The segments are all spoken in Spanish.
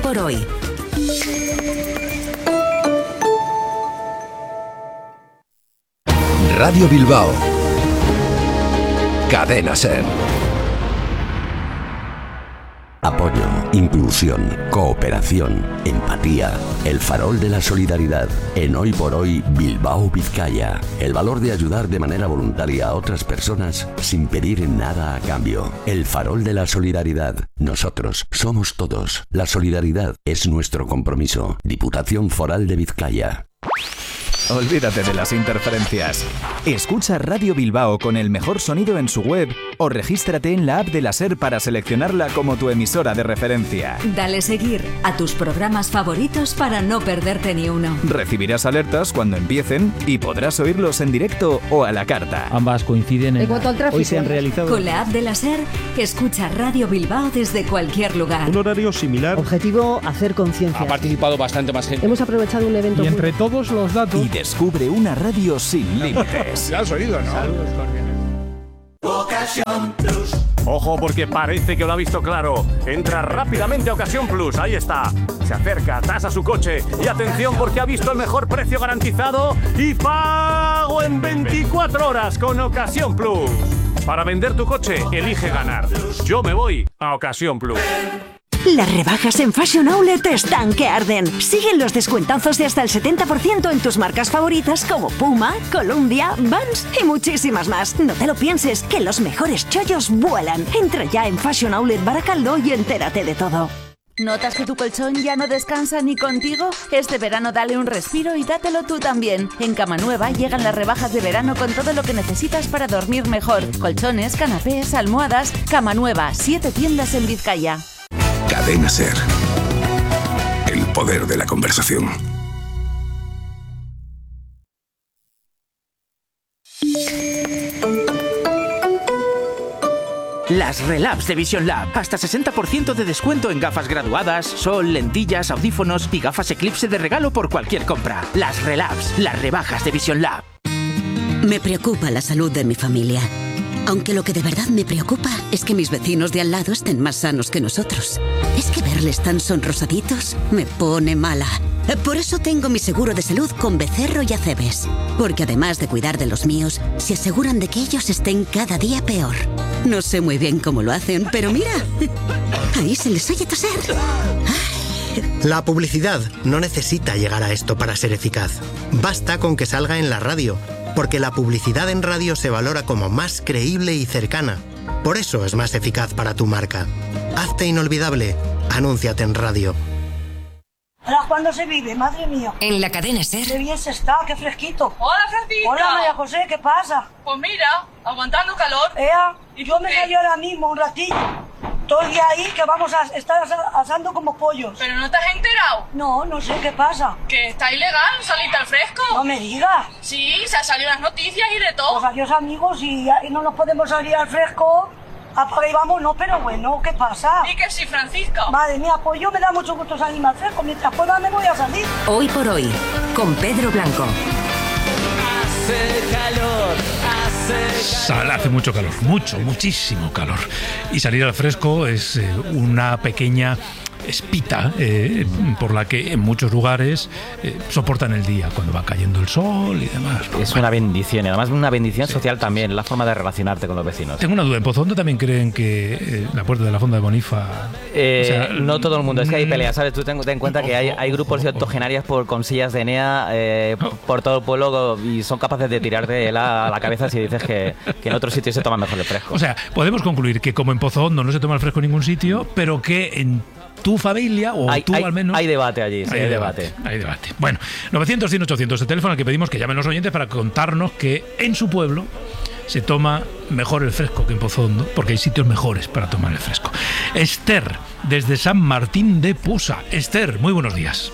por hoy. Radio Bilbao. Cadena SER. Apoyo, inclusión, cooperación, empatía. El farol de la solidaridad. En Hoy por Hoy, Bilbao, Vizcaya. El valor de ayudar de manera voluntaria a otras personas sin pedir nada a cambio. El farol de la solidaridad. Nosotros somos todos. La solidaridad es nuestro compromiso. Diputación Foral de Vizcaya. Olvídate de las interferencias. Escucha Radio Bilbao con el mejor sonido en su web o regístrate en la app de la SER para seleccionarla como tu emisora de referencia. Dale seguir a tus programas favoritos para no perderte ni uno. Recibirás alertas cuando empiecen y podrás oírlos en directo o a la carta. Ambas coinciden en hoy se han realizado. Con la app de la SER, escucha Radio Bilbao desde cualquier lugar. Un horario similar. Objetivo, hacer conciencia. Ha participado bastante más gente. Hemos aprovechado un evento. Y entre todos los datos. Y descubre una radio sin límites. Ya has oído, ¿no? Saludos cordiales. Ocasión Plus. Ojo, porque parece que lo ha visto claro. Entra rápidamente a Ocasión Plus, ahí está. Se acerca, tasa su coche y atención porque ha visto el mejor precio garantizado y pago en 24 horas con Ocasión Plus. Para vender tu coche, elige ganar. Yo me voy a Ocasión Plus. Las rebajas en Fashion Outlet están que arden. Siguen los descuentazos de hasta el 70% en tus marcas favoritas como Puma, Columbia, Vans y muchísimas más. No te lo pienses, que los mejores chollos vuelan. Entra ya en Fashion Outlet Baracaldo y entérate de todo. ¿Notas que tu colchón ya no descansa ni contigo? Este verano dale un respiro y dátelo tú también. En Cama Nueva llegan las rebajas de verano con todo lo que necesitas para dormir mejor. Colchones, canapés, almohadas. Cama Nueva, 7 tiendas en Vizcaya. Cadena SER. El poder de la conversación. Las Relabs de Vision Lab. Hasta 60% de descuento en gafas graduadas, sol, lentillas, audífonos y gafas Eclipse de regalo por cualquier compra. Las Relabs, las rebajas de Vision Lab. Me preocupa la salud de mi familia. Aunque lo que de verdad me preocupa es que mis vecinos de al lado estén más sanos que nosotros. Es que verles tan sonrosaditos me pone mala. Por eso tengo mi seguro de salud con Becerro y Acebes. Porque además de cuidar de los míos, se aseguran de que ellos estén cada día peor. No sé muy bien cómo lo hacen, pero mira, ahí se les oye toser. La publicidad no necesita llegar a esto para ser eficaz. Basta con que salga en la radio, porque la publicidad en radio se valora como más creíble y cercana. Por eso es más eficaz para tu marca. Hazte inolvidable. Anúnciate en radio. Hola, ¿cuándo se vive? Madre mía. En la Cadena SER. Qué bien se está, qué fresquito. Hola, Francisca. Hola, María José, ¿qué pasa? Pues mira, aguantando calor. Y yo me salí ahora mismo un ratillo. Estoy ahí que vamos a estar asando como pollos. ¿Pero no te has enterado? No, no sé qué pasa. Que está ilegal salirte al fresco. No me digas. Sí, se han salido las noticias y de todo. Pues adiós, amigos, y no nos podemos salir al fresco. Apaga y vámonos, pero bueno, ¿qué pasa? Y que sí, Francisca. Madre mía, pues yo me da mucho gusto salirme al fresco. Mientras pueda me voy a salir. Hoy por Hoy, con Pedro Blanco. Hace calor, hace mucho calor, muchísimo calor. Y salir al fresco es una pequeña espita por la que en muchos lugares soportan el día cuando va cayendo el sol y demás. Es una bendición, y además una bendición social también, la forma de relacionarte con los vecinos. Tengo una duda, ¿en Pozondo también creen que la puerta de la Fonda de Bonifa? No todo el mundo, es que hay peleas, ¿sabes? Tú ten en cuenta que hay grupos de octogenarias con sillas de Enea por todo el pueblo y son capaces de tirarte a la cabeza si dices que en otros sitios se toma mejor el fresco. O sea, podemos concluir que como en Pozondo no se toma el fresco en ningún sitio, pero que en tu familia, o tú al menos... Hay debate allí, sí, hay debate. Hay debate. Bueno, 900, 100, 800, el teléfono al que pedimos que llamen los oyentes para contarnos que en su pueblo se toma mejor el fresco que en Pozondo, porque hay sitios mejores para tomar el fresco. Esther, desde San Martín de Pusa. Esther, muy buenos días.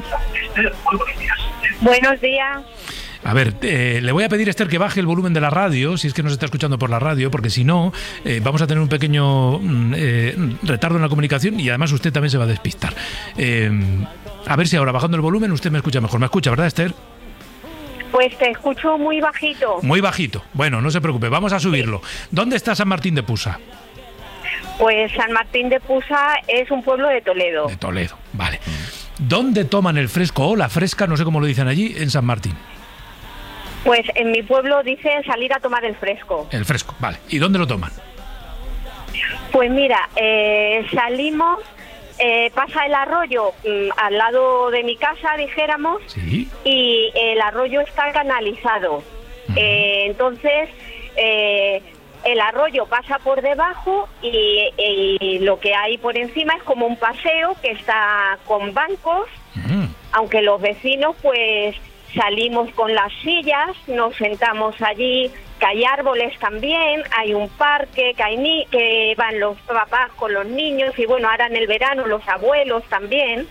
Buenos días. A ver, le voy a pedir a Esther que baje el volumen de la radio, si es que nos está escuchando por la radio, porque si no, vamos a tener un pequeño retardo en la comunicación y además usted también se va a despistar. A ver si ahora, bajando el volumen, usted me escucha mejor. ¿Me escucha, verdad, Esther? Pues te escucho muy bajito. Muy bajito. Bueno, no se preocupe, vamos a subirlo. ¿Dónde está San Martín de Pusa? Pues San Martín de Pusa es un pueblo de Toledo. De Toledo, vale. ¿Dónde toman el fresco o la fresca, no sé cómo lo dicen allí, en San Martín? Pues en mi pueblo dicen salir a tomar el fresco. El fresco, vale. ¿Y dónde lo toman? Pues mira, salimos, pasa el arroyo al lado de mi casa, dijéramos, ¿sí? Y el arroyo está canalizado. Entonces, el arroyo pasa por debajo y lo que hay por encima es como un paseo que está con bancos, aunque los vecinos pues salimos con las sillas, nos sentamos allí, que hay árboles también, hay un parque, que van los papás con los niños y bueno, ahora en el verano los abuelos también.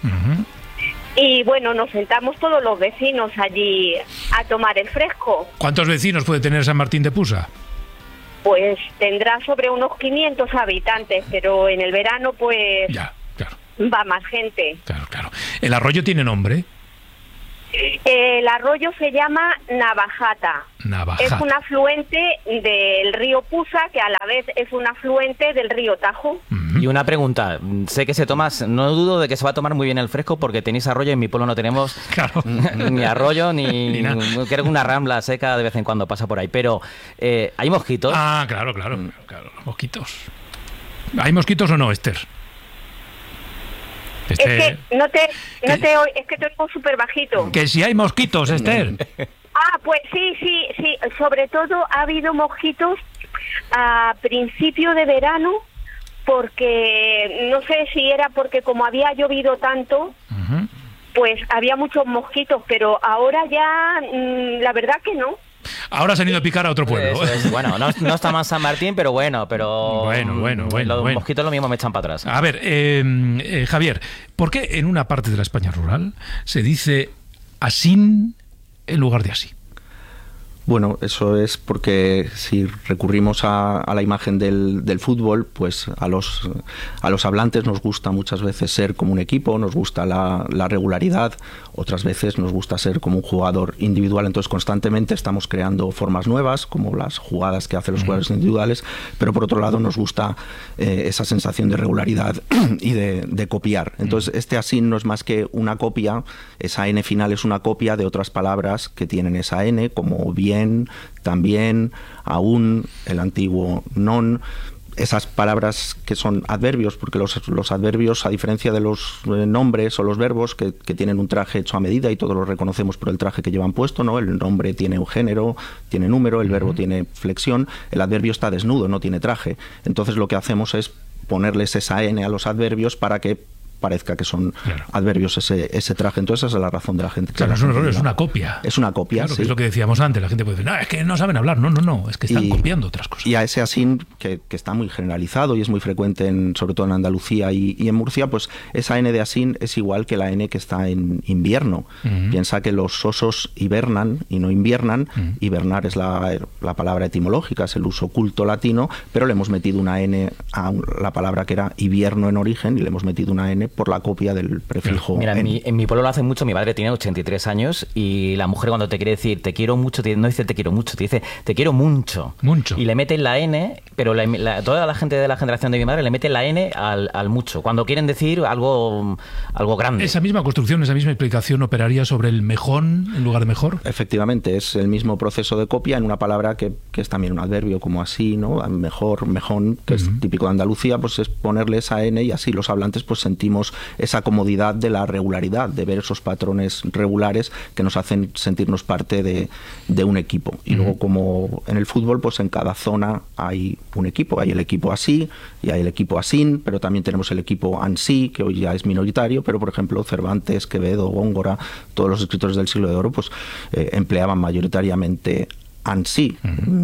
Y bueno, nos sentamos todos los vecinos allí a tomar el fresco. ¿Cuántos vecinos puede tener San Martín de Pusa? Pues tendrá sobre unos 500 habitantes, pero en el verano pues ya, claro, va más gente. Claro. ¿El arroyo tiene nombre? El arroyo se llama Navajata. Es un afluente del río Pusa, que a la vez es un afluente del río Tajo. Y una pregunta, sé que se toma, no dudo de que se va a tomar muy bien el fresco porque tenéis arroyo, en mi pueblo no tenemos ni arroyo ni creo que una rambla seca de vez en cuando pasa por ahí, pero ¿hay mosquitos? Ah, claro, mosquitos. ¿Hay mosquitos o no, Esther? Es que no te oigo, es que te oigo súper bajito. Que si hay mosquitos, Esther. Pues sí, sobre todo ha habido mosquitos a principio de verano, porque no sé si era porque como había llovido tanto, pues había muchos mosquitos, pero ahora ya la verdad que no. Ahora se han ido a picar a otro pueblo. Bueno, no está más San Martín, pero bueno. Los mosquitos lo mismo me echan para atrás. A ver, Javier, ¿por qué en una parte de la España rural se dice asín en lugar de así? Bueno, eso es porque si recurrimos a la imagen del fútbol, pues a los hablantes nos gusta muchas veces ser como un equipo, nos gusta la regularidad, otras veces nos gusta ser como un jugador individual, entonces constantemente estamos creando formas nuevas, como las jugadas que hacen los jugadores individuales, pero por otro lado nos gusta esa sensación de regularidad y de copiar. Entonces este asín no es más que una copia, esa N final es una copia de otras palabras que tienen esa N, como bien, también, aún, el antiguo non, esas palabras que son adverbios, porque los adverbios, a diferencia de los nombres o los verbos que tienen un traje hecho a medida y todos los reconocemos por el traje que llevan puesto, ¿no? El nombre tiene un género, tiene número, el verbo tiene flexión, el adverbio está desnudo, no tiene traje. Entonces lo que hacemos es ponerles esa N a los adverbios para que parezca que son adverbios ese traje. Entonces esa es la razón de la gente. Claro, es una copia. Es una copia, claro, sí. Es lo que decíamos antes. La gente puede decir, no, es que no saben hablar. No, es que están copiando otras cosas. Y a ese asín, que está muy generalizado y es muy frecuente, sobre todo en Andalucía y en Murcia, pues esa N de asín es igual que la N que está en invierno. Piensa que los osos hibernan y no inviernan. Hibernar es la palabra etimológica, es el uso culto latino, pero le hemos metido una N a la palabra que era invierno en origen y le hemos metido una N por la copia del prefijo. Mira, en mi pueblo lo hace mucho, mi madre tiene 83 años y la mujer cuando te quiere decir te quiero mucho, no dice te quiero mucho, te dice te quiero mucho. Y le meten la N, pero toda la gente de la generación de mi madre le mete la N al mucho, cuando quieren decir algo grande. ¿Esa misma construcción, esa misma explicación operaría sobre el mejón en lugar de mejor? Efectivamente, es el mismo proceso de copia en una palabra que es también un adverbio, como así, ¿no? Mejor, mejón, que es típico de Andalucía, pues es ponerle esa N y así los hablantes pues sentimos esa comodidad de la regularidad, de ver esos patrones regulares que nos hacen sentirnos parte de un equipo. Y luego, como en el fútbol, pues en cada zona hay un equipo. Hay el equipo así y hay el equipo asín, pero también tenemos el equipo ansí, que hoy ya es minoritario, pero por ejemplo Cervantes, Quevedo, Góngora, todos los escritores del siglo de oro, pues empleaban mayoritariamente ansí.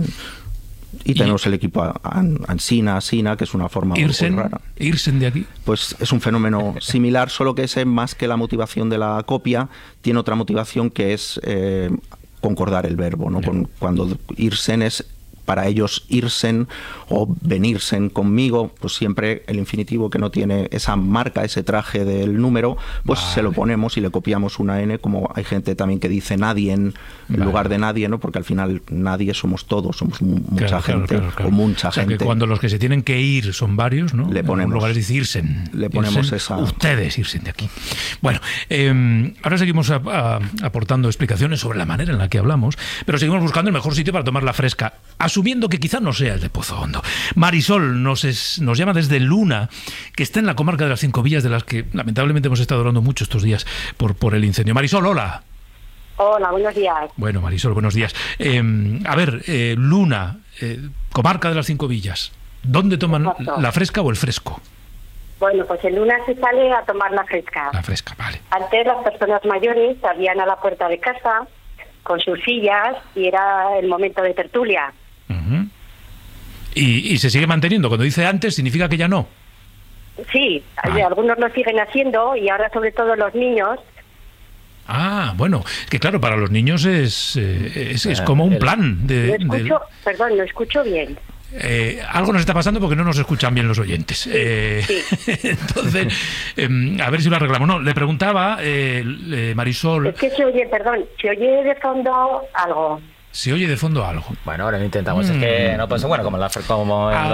Y tenemos el equipo ansina, asina, que es una forma muy rara. ¿Irsen de aquí? Pues es un fenómeno similar, solo que ese, más que la motivación de la copia, tiene otra motivación que es concordar el verbo, ¿no? Cuando irsen es para ellos irse o venirse conmigo, pues siempre el infinitivo que no tiene esa marca, ese traje del número, pues se lo ponemos y le copiamos una N, como hay gente también que dice nadie en lugar de nadie, ¿no? Porque al final nadie somos todos, somos mucha gente o mucha gente. Que cuando los que se tienen que ir son varios, ¿no? Le ponemos, en lugares de decir irsen, le ponemos irsen, esa... Ustedes irsen de aquí. Bueno, ahora seguimos aportando explicaciones sobre la manera en la que hablamos, pero seguimos buscando el mejor sitio para tomar la fresca, asumiendo que quizá no sea el de Pozo Hondo. Marisol nos llama desde Luna, que está en la comarca de las Cinco Villas, de las que lamentablemente hemos estado hablando mucho estos días por el incendio. Marisol, hola. Hola, buenos días. Bueno, Marisol, buenos días. A ver, Luna, comarca de las Cinco Villas, ¿dónde toman la fresca o el fresco? Bueno, pues en Luna se sale a tomar la fresca. La fresca, vale. Antes las personas mayores salían a la puerta de casa con sus sillas y era el momento de tertulia. Uh-huh. ¿Y se sigue manteniendo? Cuando dice antes, ¿significa que ya no? Sí, algunos lo siguen haciendo y ahora sobre todo los niños. Ah, bueno, que claro, para los niños es como un plan de... Perdón, no escucho bien. Algo nos está pasando porque no nos escuchan bien los oyentes. Sí. Entonces, a ver si lo arreglamos. No, le preguntaba, Marisol... Es que se oye de fondo algo. Se oye de fondo algo. Bueno, ahora lo intentamos. Es que no pasa, bueno, como en